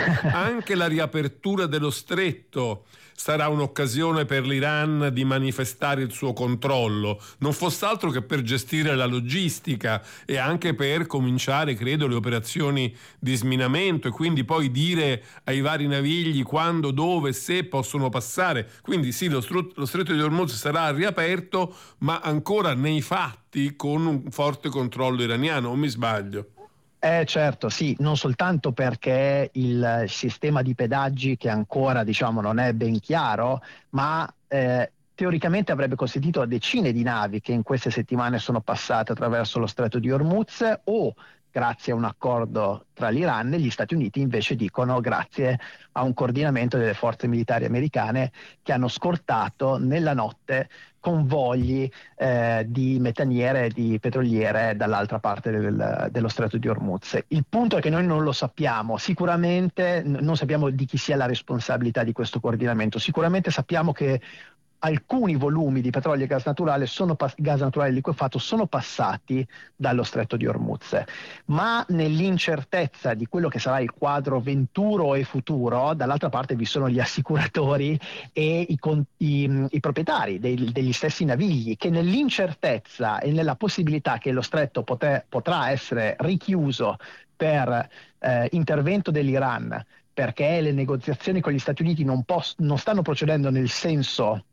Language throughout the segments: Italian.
anche la riapertura dello stretto sarà un'occasione per l'Iran di manifestare il suo controllo, non fosse altro che per gestire la logistica e anche per cominciare, credo, le operazioni di sminamento e quindi poi dire ai vari navigli quando, dove, se possono passare. Quindi sì, lo stretto di Hormuz sarà riaperto, ma ancora nei fatti con un forte controllo iraniano, o mi sbaglio? Certo, sì, non soltanto perché il sistema di pedaggi che ancora non è ben chiaro, ma teoricamente avrebbe consentito a decine di navi che in queste settimane sono passate attraverso lo stretto di Hormuz o grazie a un accordo tra l'Iran e gli Stati Uniti invece dicono grazie a un coordinamento delle forze militari americane che hanno scortato nella notte convogli di metaniere e di petroliere dall'altra parte dello stretto di Hormuz. Il punto è che noi non lo sappiamo, sicuramente non sappiamo di chi sia la responsabilità di questo coordinamento, sicuramente sappiamo che alcuni volumi di petrolio e gas naturale gas naturale liquefatto sono passati dallo stretto di Hormuz, ma nell'incertezza di quello che sarà il quadro venturo e futuro, dall'altra parte vi sono gli assicuratori e i proprietari degli stessi navigli che nell'incertezza e nella possibilità che lo stretto potrà essere richiuso per intervento dell'Iran perché le negoziazioni con gli Stati Uniti non stanno procedendo nel senso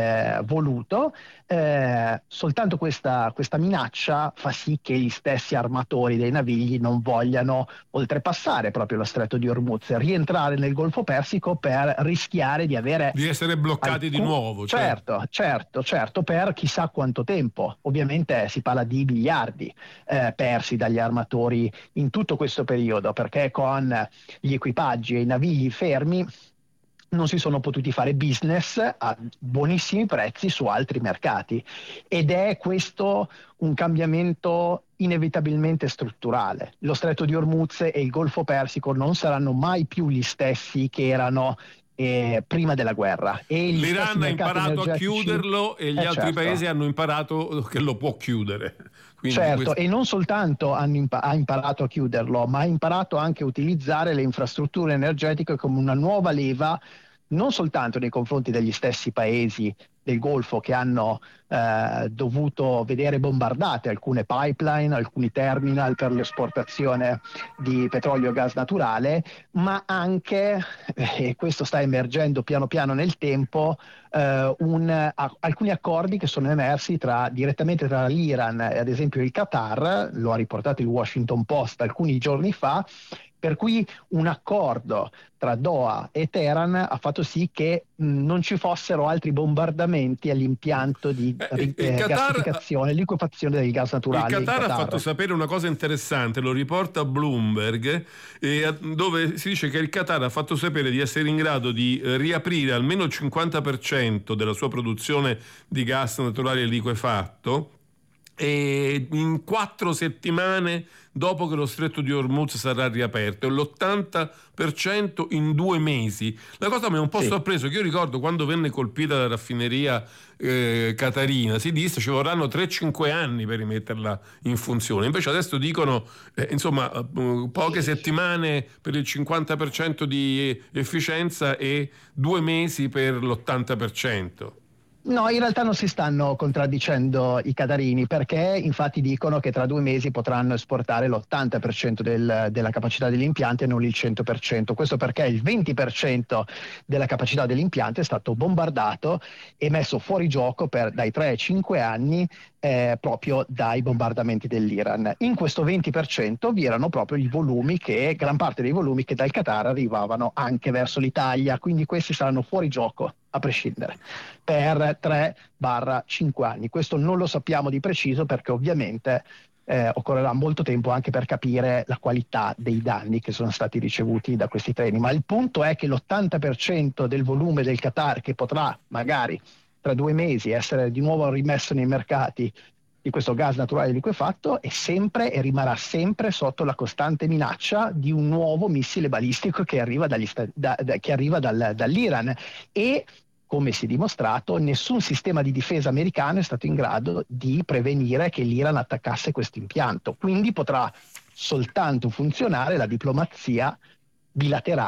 voluto, soltanto questa minaccia fa sì che gli stessi armatori dei navigli non vogliano oltrepassare proprio lo stretto di Hormuz, rientrare nel Golfo Persico per rischiare di essere bloccati di nuovo. Certo, per chissà quanto tempo. Ovviamente si parla di miliardi persi dagli armatori in tutto questo periodo, perché con gli equipaggi e i navigli fermi non si sono potuti fare business a buonissimi prezzi su altri mercati, ed è questo un cambiamento inevitabilmente strutturale. Lo stretto di Hormuz e il Golfo Persico non saranno mai più gli stessi che erano prima della guerra. E l'Iran ha imparato a chiuderlo e gli altri paesi hanno imparato che lo può chiudere. Quindi e non soltanto ha imparato a chiuderlo, ma ha imparato anche a utilizzare le infrastrutture energetiche come una nuova leva, non soltanto nei confronti degli stessi paesi del Golfo che hanno dovuto vedere bombardate alcune pipeline, alcuni terminal per l'esportazione di petrolio e gas naturale, ma anche, e questo sta emergendo piano piano nel tempo, alcuni accordi che sono emersi direttamente tra l'Iran e ad esempio il Qatar, lo ha riportato il Washington Post alcuni giorni fa, per cui un accordo tra Doha e Teheran ha fatto sì che non ci fossero altri bombardamenti all'impianto di gassificazione e liquefazione del gas naturale. Il Qatar ha fatto sapere una cosa interessante, lo riporta Bloomberg, dove si dice che il Qatar ha fatto sapere di essere in grado di riaprire almeno il 50% della sua produzione di gas naturale liquefatto e in 4 settimane dopo che lo stretto di Hormuz sarà riaperto, e l'80% in 2 mesi. La cosa mi ha un po' sorpreso, che io ricordo quando venne colpita la raffineria qatarina, si disse ci vorranno 3-5 anni per rimetterla in funzione, invece adesso dicono poche settimane per il 50% di efficienza e 2 mesi per l'80%. No, in realtà non si stanno contraddicendo i qatarini, perché infatti dicono che tra 2 mesi potranno esportare l'80% della capacità degli impianti e non il 100%. Questo perché il 20% della capacità dell'impianto è stato bombardato e messo fuori gioco dai 3 ai 5 anni proprio dai bombardamenti dell'Iran. In questo 20% vi erano proprio gran parte dei volumi che dal Qatar arrivavano anche verso l'Italia, quindi questi saranno fuori gioco a prescindere per 3-5 anni. Questo non lo sappiamo di preciso perché ovviamente occorrerà molto tempo anche per capire la qualità dei danni che sono stati ricevuti da questi treni, ma il punto è che l'80% del volume del Qatar, che potrà magari tra 2 mesi essere di nuovo rimesso nei mercati di questo gas naturale liquefatto, è sempre e rimarrà sempre sotto la costante minaccia di un nuovo missile balistico che arriva dall'Iran. E come si è dimostrato, nessun sistema di difesa americano è stato in grado di prevenire che l'Iran attaccasse questo impianto. Quindi potrà soltanto funzionare la diplomazia bilaterale